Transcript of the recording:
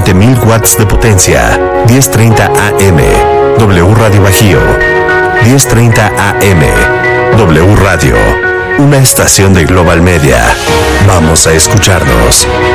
20.000 watts de potencia. 1030 AM, W Radio Bajío. 1030 AM, W Radio. Una estación de Global Media. Vamos a escucharnos.